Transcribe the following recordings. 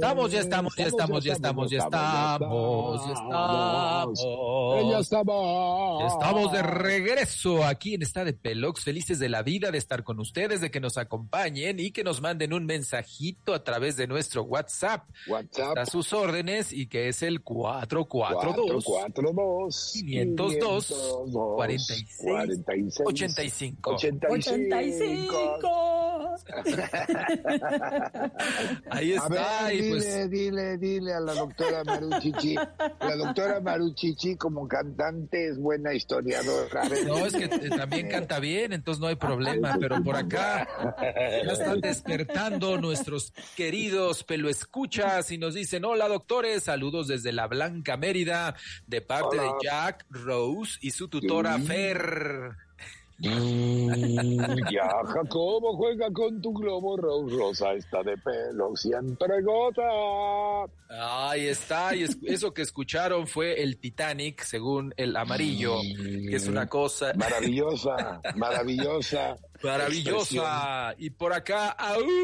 estamos. Estamos de regreso aquí en Está de Pelox, felices de la vida de estar con ustedes, de que nos acompañen y que nos manden un mensajito a través de nuestro WhatsApp. A sus órdenes y que es el 442-502-46-85. Ahí está. A ver, y dile a la doctora Maruchichi. La doctora Maruchichi como cantante es buena historiadora. No, es que también canta bien, entonces no hay problema, pero por acá ya están despertando nuestros queridos peloescuchas y nos dicen: hola doctores, saludos desde la Blanca Mérida, de parte de Jack, Rose y su tutora Fer. Ya Jacobo juega con tu globo, Rose Rosa está de pelo, siempre gota. Ahí está, y eso que escucharon fue el Titanic, según el Amarillo, que es una cosa maravillosa. Y por acá,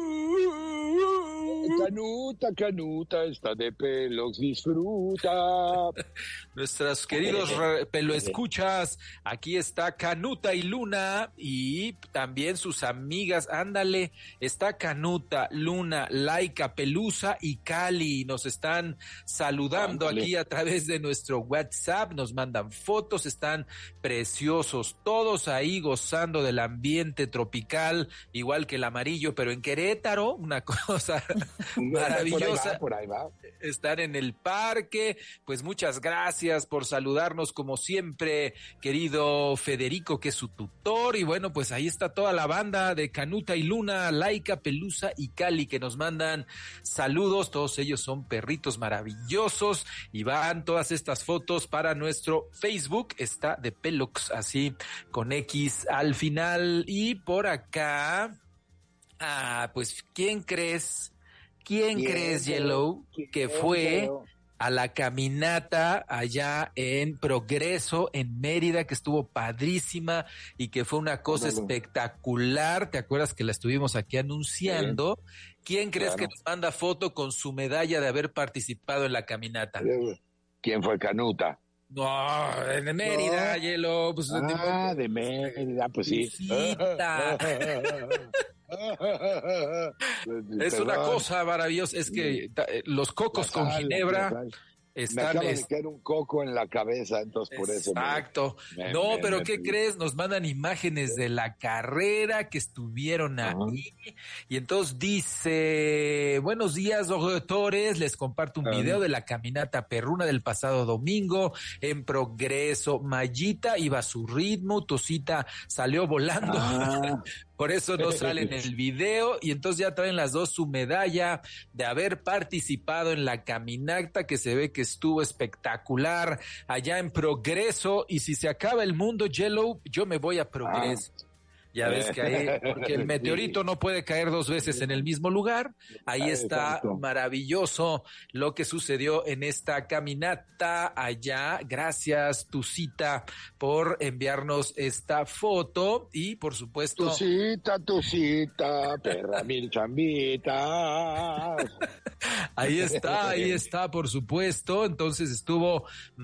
Canuta está de pelos, disfruta. Nuestros queridos peloescuchas, aquí está Canuta y Luna y también sus amigas. Ándale, está Canuta, Luna, Laika, Pelusa y Cali. Nos están saludando aquí a través de nuestro WhatsApp, nos mandan fotos, están preciosos, todos ahí gozando del ambiente tropical, igual que el Amarillo, pero en Querétaro, una cosa maravillosa. Por ahí va. Están en el parque. Pues muchas gracias por saludarnos como siempre, querido Federico, que es su tutor. Y bueno, pues ahí está toda la banda de Canuta y Luna, Laika, Pelusa y Cali, que nos mandan saludos. Todos ellos son perritos maravillosos y van todas estas fotos para nuestro Facebook. Está de Pelox, así con X al final. Y por acá, pues ¿quién crees, Yellow, que fue a la caminata allá en Progreso, en Mérida, que estuvo padrísima y que fue una cosa espectacular? ¿Te acuerdas que la estuvimos aquí anunciando? ¿Quién crees que nos manda foto con su medalla de haber participado en la caminata? ¿Quién fue Canuta? No, de Mérida, Yellow. Pues, de Mérida, pues sí. Es una cosa maravillosa, es que los cocos con ginebra me acaba de caer un coco en la cabeza, entonces por eso. Exacto. Pero ¿qué crees? Nos mandan imágenes de la carrera que estuvieron ahí. Y entonces dice: buenos días, doctores, les comparto un video de la caminata perruna del pasado domingo en Progreso. Mayita iba a su ritmo, Tosita salió volando. Por eso no sale en el video, y entonces ya traen las dos su medalla de haber participado en la caminata, que se ve que estuvo espectacular allá en Progreso. Y si se acaba el mundo, Yellow, yo me voy a Progreso. Ya ves que ahí, porque el meteorito no puede caer dos veces en el mismo lugar. Ahí está maravilloso lo que sucedió en esta caminata allá. Gracias, Tucita, por enviarnos esta foto. Y por supuesto, Tucita, perra mil chambitas. Ahí está, por supuesto. Entonces estuvo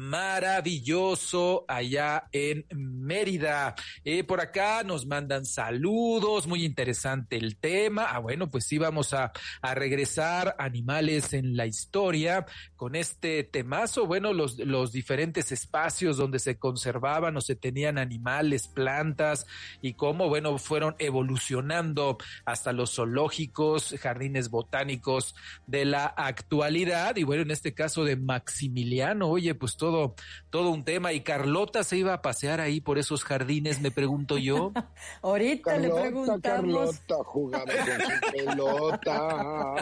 maravilloso allá en Mérida. Por acá nos mandan saludos, muy interesante el tema. Bueno, pues sí, vamos a regresar animales en la historia con este temazo. Bueno, los diferentes espacios donde se conservaban o se tenían animales, plantas, y cómo, bueno, fueron evolucionando hasta los zoológicos, jardines botánicos de la actualidad. Y bueno, en este caso de Maximiliano, oye, pues todo un tema. Y Carlota se iba a pasear ahí por esos jardines, me pregunto yo. Ahorita le preguntamos. Carlota jugaba con su pelota.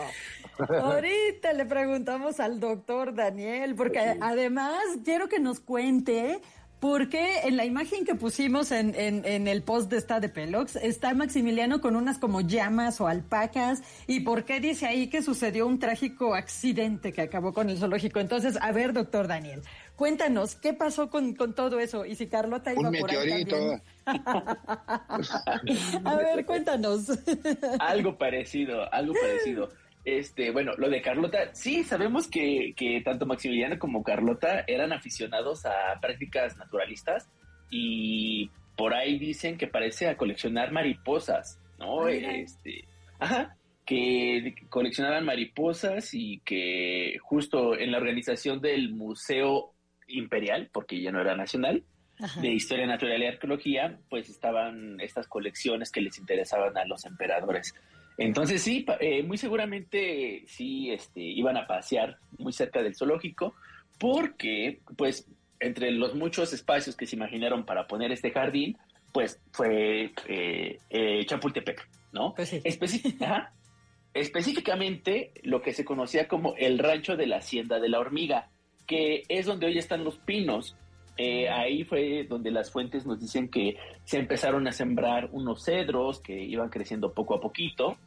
Ahorita le preguntamos al doctor Daniel, porque además quiero que nos cuente por qué en la imagen que pusimos en el post de Está de Pelox está Maximiliano con unas como llamas o alpacas, y por qué dice ahí que sucedió un trágico accidente que acabó con el zoológico. Entonces, a ver, doctor Daniel, cuéntanos, ¿qué pasó con todo eso? Y si Carlota iba por ahí también. A ver, cuéntanos. Algo parecido. Bueno, lo de Carlota, sí, sabemos que tanto Maximiliano como Carlota eran aficionados a prácticas naturalistas y por ahí dicen que parece a coleccionar mariposas, ¿no? Que coleccionaban mariposas y que justo en la organización del Museo Imperial, porque ya no era nacional, de Historia Natural y Arqueología, pues estaban estas colecciones que les interesaban a los emperadores. Entonces sí, muy seguramente sí iban a pasear muy cerca del zoológico porque pues entre los muchos espacios que se imaginaron para poner este jardín, pues fue Chapultepec, ¿no? Pues sí. Específicamente lo que se conocía como el rancho de la Hacienda de la Hormiga, que es donde hoy están los pinos. Ahí fue donde las fuentes nos dicen que se empezaron a sembrar unos cedros que iban creciendo poco a poquito,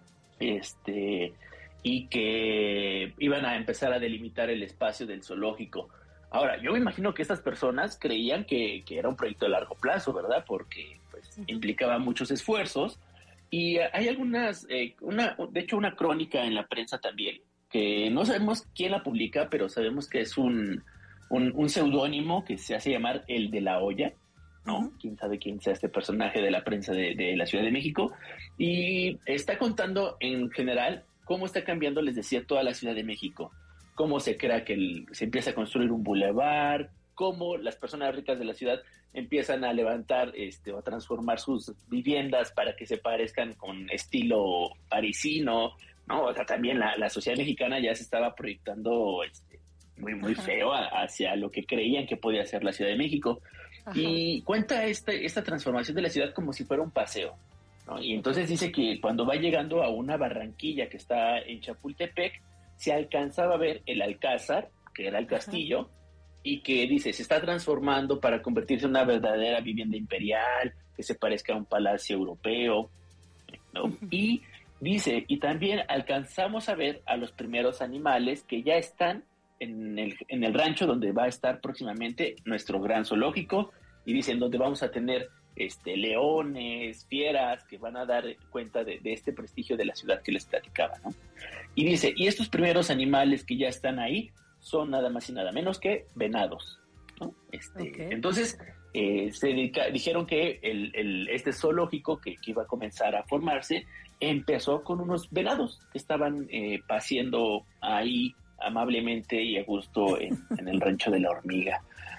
y que iban a empezar a delimitar el espacio del zoológico. Ahora, yo me imagino que estas personas creían que era un proyecto de largo plazo, ¿verdad? Porque pues, implicaba muchos esfuerzos. Y hay algunas, de hecho una crónica en la prensa también, que no sabemos quién la publica, pero sabemos que es un seudónimo que se hace llamar el de la olla, ¿no? Quién sabe quién sea este personaje de la prensa de la Ciudad de México. Y está contando en general cómo está cambiando, les decía, toda la Ciudad de México. Cómo se crea que se empieza a construir un bulevar, cómo las personas ricas de la ciudad empiezan a levantar o a transformar sus viviendas para que se parezcan con estilo parisino, ¿no? O sea, también la sociedad mexicana ya se estaba proyectando muy, muy feo hacia lo que creían que podía ser la Ciudad de México. Y cuenta esta transformación de la ciudad como si fuera un paseo, ¿no? Y entonces dice que cuando va llegando a una barranquilla que está en Chapultepec, se alcanzaba a ver el Alcázar, que era el castillo, y que dice, se está transformando para convertirse en una verdadera vivienda imperial, que se parezca a un palacio europeo, ¿no? Y dice, y también alcanzamos a ver a los primeros animales que ya están en el rancho donde va a estar próximamente nuestro gran zoológico, y dicen donde vamos a tener leones, fieras, que van a dar cuenta de este prestigio de la ciudad que les platicaba, ¿no? Y dice, y estos primeros animales que ya están ahí son nada más y nada menos que venados, ¿no? Entonces, dijeron que este zoológico que iba a comenzar a formarse empezó con unos venados que estaban paseando ahí amablemente y a gusto en el rancho de la Hormiga.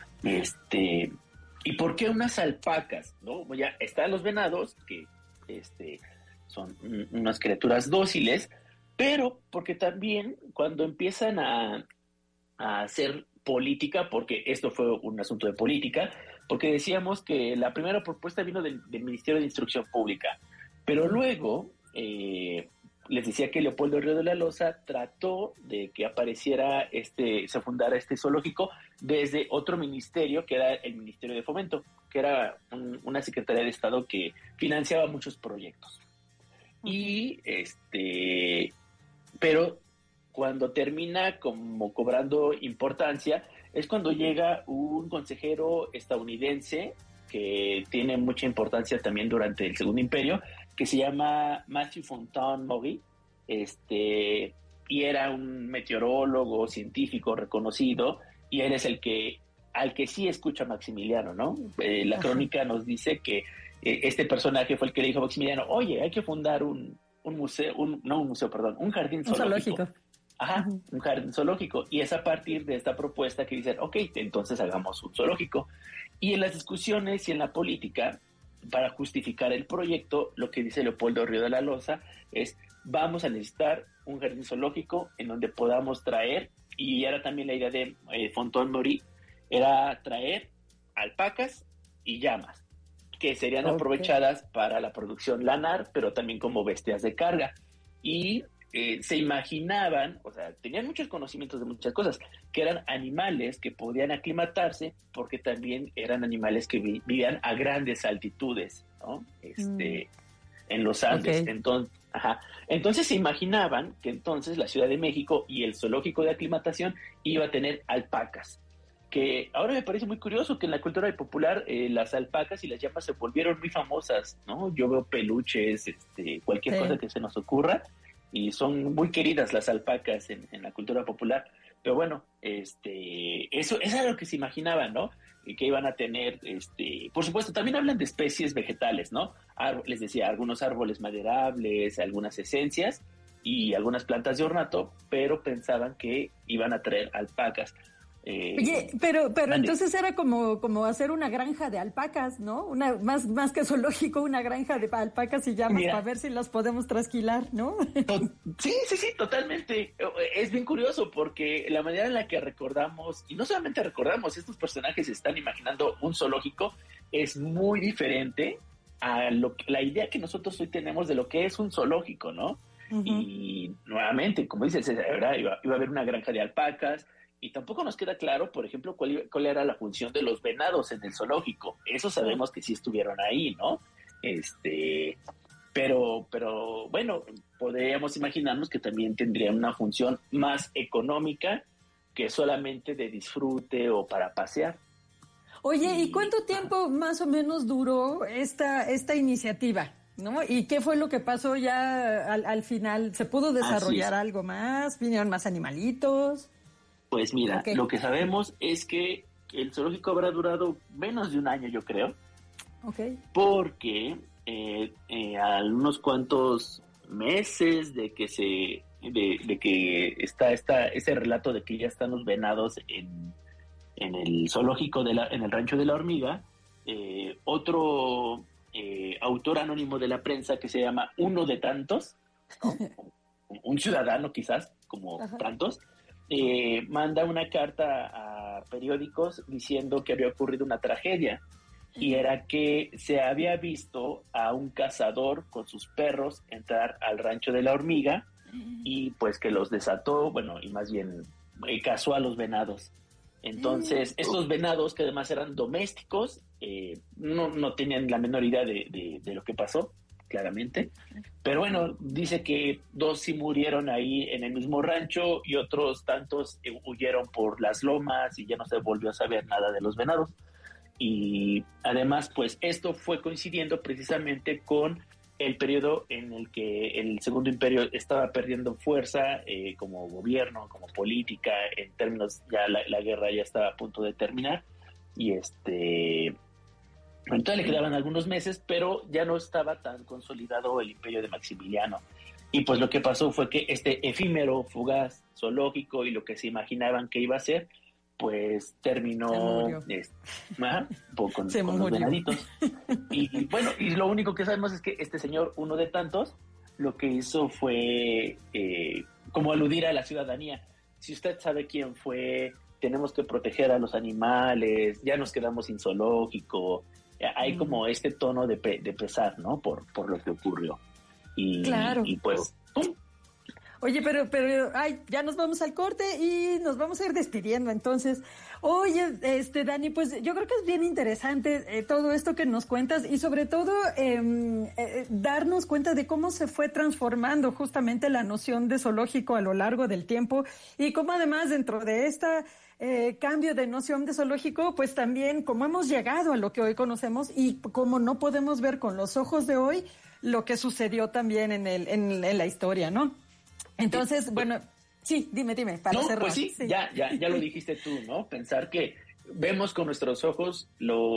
¿Y por qué unas alpacas? ¿No? Ya están los venados, que son unas criaturas dóciles, pero porque también cuando empiezan a hacer política, porque esto fue un asunto de política, porque decíamos que la primera propuesta vino del Ministerio de Instrucción Pública, pero luego les decía que Leopoldo Río de la Loza trató de que apareciera se fundara este zoológico desde otro ministerio, que era el Ministerio de Fomento, que era una Secretaría de Estado que financiaba muchos proyectos. Y pero cuando termina como cobrando importancia es cuando llega un consejero estadounidense que tiene mucha importancia también durante el Segundo Imperio, que se llama Matthew Fontaine Maury, y era un meteorólogo científico reconocido, y él es al que sí escucha Maximiliano, ¿no? La crónica nos dice que este personaje fue el que le dijo a Maximiliano, oye, hay que fundar un jardín zoológico. Un jardín zoológico. Y es a partir de esta propuesta que dicen, ok, entonces hagamos un zoológico. Y en las discusiones y en la política, para justificar el proyecto, lo que dice Leopoldo Río de la Loza es, vamos a necesitar un jardín zoológico en donde podamos traer, y era también la idea de Fontaine Maury, era traer alpacas y llamas, que serían aprovechadas para la producción lanar, pero también como bestias de carga. Y se imaginaban, o sea, tenían muchos conocimientos de muchas cosas, que eran animales que podían aclimatarse, porque también eran animales que vivían a grandes altitudes, ¿no? En los Andes. Entonces se imaginaban que entonces la Ciudad de México y el zoológico de aclimatación iba a tener alpacas, que ahora me parece muy curioso que en la cultura popular las alpacas y las llamas se volvieron muy famosas, ¿no? Yo veo peluches, cualquier cosa que se nos ocurra, y son muy queridas las alpacas en la cultura popular. Pero bueno, eso es lo que se imaginaban, ¿no? Y que iban a tener, por supuesto, también hablan de especies vegetales, ¿no? Les decía, algunos árboles maderables, algunas esencias y algunas plantas de ornato, pero pensaban que iban a traer alpacas. Oye, pero entonces era como hacer una granja de alpacas, ¿no? Más que zoológico, una granja de alpacas y llamas para ver si las podemos trasquilar, ¿no? Sí, totalmente. Es bien curioso porque la manera en la que recordamos, y no solamente recordamos, estos personajes están imaginando un zoológico, es muy diferente a la idea que nosotros hoy tenemos de lo que es un zoológico, ¿no? Uh-huh. Y nuevamente, como dices, iba a haber una granja de alpacas. Y tampoco nos queda claro, por ejemplo, cuál era la función de los venados en el zoológico. Eso sabemos que sí estuvieron ahí, ¿no? Pero bueno, podríamos imaginarnos que también tendrían una función más económica que solamente de disfrute o para pasear. Oye, ¿y cuánto tiempo más o menos duró esta iniciativa? ¿No? ¿Y qué fue lo que pasó ya al final? ¿Se pudo desarrollar algo más? ¿Vinieron más animalitos? Pues mira, Lo que sabemos es que el zoológico habrá durado menos de un año, yo creo. Porque a unos cuantos meses de que está ese relato de que ya están los venados en el zoológico en el Rancho de la Hormiga, otro autor anónimo de la prensa que se llama Uno de Tantos, ¿no? Un ciudadano quizás, como tantos, manda una carta a periódicos diciendo que había ocurrido una tragedia y era que se había visto a un cazador con sus perros entrar al Rancho de la Hormiga y pues que los desató, bueno, y más bien cazó a los venados. Entonces, estos venados, que además eran domésticos, no tenían la menor idea de lo que pasó, claramente. Pero bueno, dice que 2 sí murieron ahí en el mismo rancho y otros tantos huyeron por las lomas y ya no se volvió a saber nada de los venados. Y además, pues esto fue coincidiendo precisamente con el periodo en el que el Segundo Imperio estaba perdiendo fuerza como gobierno, como política, en términos, ya la guerra ya estaba a punto de terminar y entonces le quedaban algunos meses, pero ya no estaba tan consolidado el imperio de Maximiliano. Y pues lo que pasó fue que este efímero, fugaz, zoológico y lo que se imaginaban que iba a ser, pues terminó con los venaditos. Y bueno, y lo único que sabemos es que este señor, uno de tantos, lo que hizo fue como aludir a la ciudadanía. Si usted sabe quién fue, tenemos que proteger a los animales, ya nos quedamos sin zoológico. Hay como este tono de pesar, ¿no? Por lo que ocurrió. Y, claro. Y pues, ¡pum! Oye, pero ya nos vamos al corte y nos vamos a ir despidiendo. Entonces, oye, Dani, pues yo creo que es bien interesante todo esto que nos cuentas y sobre todo darnos cuenta de cómo se fue transformando justamente la noción de zoológico a lo largo del tiempo y cómo además dentro de esta cambio de noción de zoológico, pues también cómo hemos llegado a lo que hoy conocemos y cómo no podemos ver con los ojos de hoy lo que sucedió también en la historia, ¿no? Entonces, bueno, sí, dime, para cerrar. Pues sí. Ya lo dijiste tú, ¿no? Pensar que vemos con nuestros ojos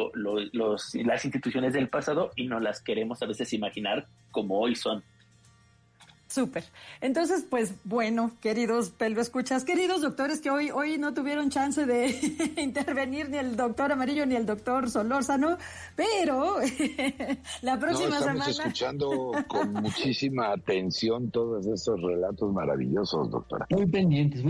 las instituciones del pasado y no las queremos a veces imaginar como hoy son. Súper. Entonces, pues bueno, queridos peloescuchas, queridos doctores que hoy no tuvieron chance de intervenir ni el doctor Amarillo ni el doctor Solórzano, pero la próxima semana... Estamos escuchando con muchísima atención todos estos relatos maravillosos, doctora. Muy pendientes.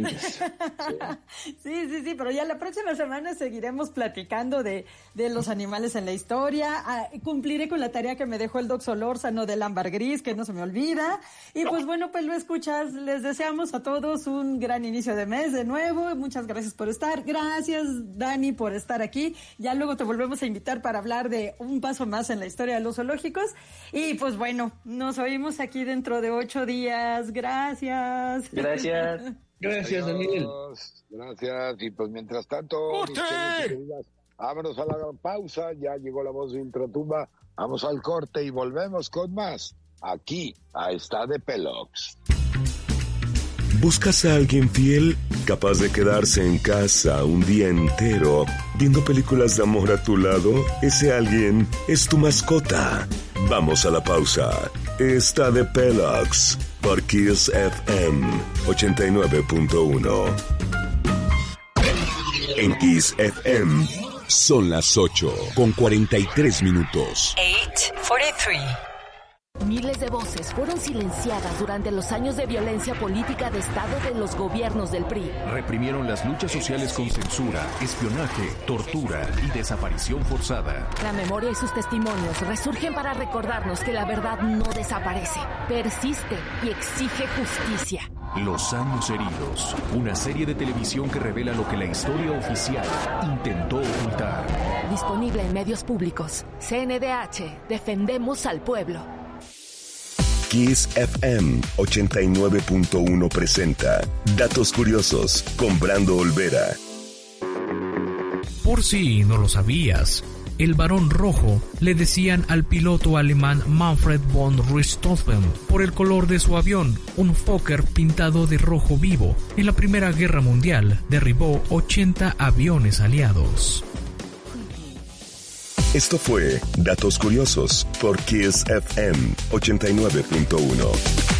Sí, pero ya la próxima semana seguiremos platicando de los animales en la historia. Cumpliré con la tarea que me dejó el doctor Solórzano del ámbar gris, que no se me olvida. Y pues bueno, pues lo escuchas, les deseamos a todos un gran inicio de mes de nuevo, muchas gracias por estar, gracias Dani por estar aquí, ya luego te volvemos a invitar para hablar de un paso más en la historia de los zoológicos y pues bueno, nos oímos aquí dentro de 8 días, gracias. Gracias Daniel. Gracias, y pues mientras tanto, vámonos a la pausa, ya llegó la voz de Ultratumba, vamos al corte y volvemos con más aquí Está de Pelox. ¿Buscas a alguien fiel, capaz de quedarse en casa un día entero, viendo películas de amor a tu lado? Ese alguien es tu mascota. Vamos a la pausa. Está de Pelox por Kiss FM 89.1. En Kiss FM son las 8:43. 8:43. Miles de voces fueron silenciadas durante los años de violencia política de Estado de los gobiernos del PRI. Reprimieron las luchas sociales con censura, espionaje, tortura y desaparición forzada. La memoria y sus testimonios resurgen para recordarnos que la verdad no desaparece, persiste y exige justicia. Los años heridos, una serie de televisión que revela lo que la historia oficial intentó ocultar. Disponible en medios públicos. CNDH, defendemos al pueblo. Kiss FM 89.1 presenta Datos Curiosos con Brando Olvera. Por si no lo sabías, el Barón Rojo le decían al piloto alemán Manfred von Richthofen por el color de su avión, un Fokker pintado de rojo vivo. En la Primera Guerra Mundial derribó 80 aviones aliados. Esto fue Datos Curiosos por Kiss FM 89.1.